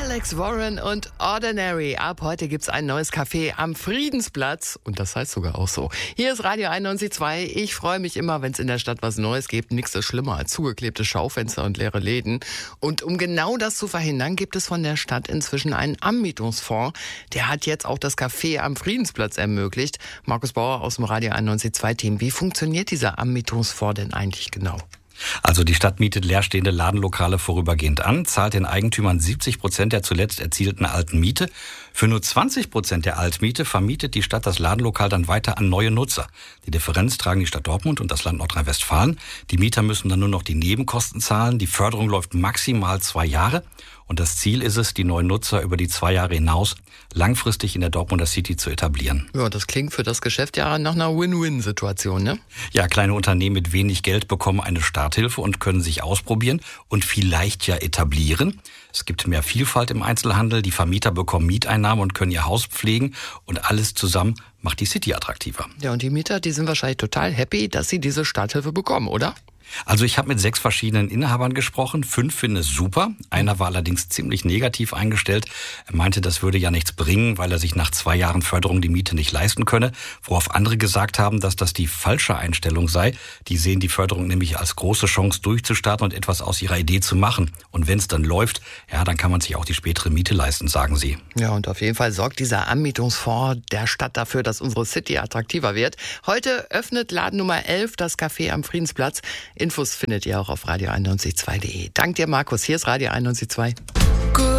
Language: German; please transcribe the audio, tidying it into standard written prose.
Alex Warren und Ordinary. Ab heute gibt's ein neues Café am Friedensplatz. Und das heißt sogar auch so. Hier ist Radio 91.2. Ich freue mich immer, wenn es in der Stadt was Neues gibt. Nichts ist schlimmer als zugeklebte Schaufenster und leere Läden. Und um genau das zu verhindern, gibt es von der Stadt inzwischen einen Anmietungsfonds. Der hat jetzt auch das Café am Friedensplatz ermöglicht. Markus Bauer aus dem Radio 91.2-Team. Wie funktioniert dieser Anmietungsfonds denn eigentlich genau? Also die Stadt mietet leerstehende Ladenlokale vorübergehend an, zahlt den Eigentümern 70% der zuletzt erzielten alten Miete. Für nur 20% der Altmiete vermietet die Stadt das Ladenlokal dann weiter an neue Nutzer. Die Differenz tragen die Stadt Dortmund und das Land Nordrhein-Westfalen. Die Mieter müssen dann nur noch die Nebenkosten zahlen. Die Förderung läuft maximal 2 Jahre. Und das Ziel ist es, die neuen Nutzer über die 2 Jahre hinaus langfristig in der Dortmunder City zu etablieren. Ja, das klingt für das Geschäft ja nach einer Win-Win-Situation, ne? Ja, kleine Unternehmen mit wenig Geld bekommen eine Starthilfe und können sich ausprobieren und vielleicht ja etablieren. Es gibt mehr Vielfalt im Einzelhandel, die Vermieter bekommen Mieteinnahmen und können ihr Haus pflegen und alles zusammen macht die City attraktiver. Ja, und die Mieter, die sind wahrscheinlich total happy, dass sie diese Starthilfe bekommen, oder? Also ich habe mit 6 verschiedenen Inhabern gesprochen, 5 finden es super. Einer war allerdings ziemlich negativ eingestellt. Er meinte, das würde ja nichts bringen, weil er sich nach 2 Jahren Förderung die Miete nicht leisten könne. Worauf andere gesagt haben, dass das die falsche Einstellung sei. Die sehen die Förderung nämlich als große Chance durchzustarten und etwas aus ihrer Idee zu machen. Und wenn es dann läuft, ja, dann kann man sich auch die spätere Miete leisten, sagen sie. Ja, und auf jeden Fall sorgt dieser Anmietungsfonds der Stadt dafür, dass unsere City attraktiver wird. Heute öffnet Laden Nummer 11 das Café am Friedensplatz. Infos findet ihr auch auf radio91.2.de. Dank dir, Markus. Hier ist Radio 91.2.